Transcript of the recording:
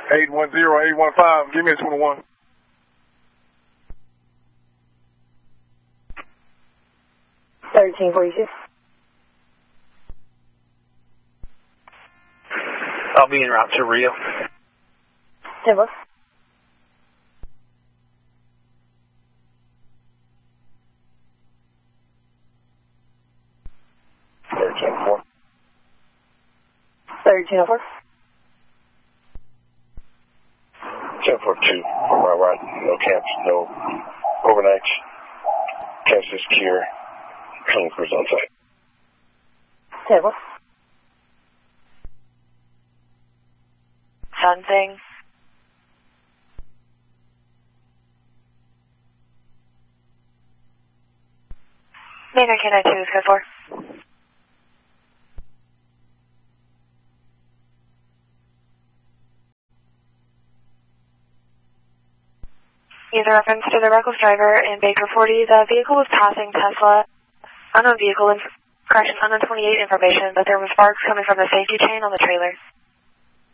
810-815. Give me a 21. I'll be en route to Rio. Denver. $13.4. 1042, right, no camps, no overnights. Camps is secure. Clean crews on site. Denver. Something. Maynard K92 is code 4. User reference to the reckless driver in Baker 40. The vehicle was passing Tesla. Unknown vehicle, unknown 28 information, but there was sparks coming from the safety chain on the trailer.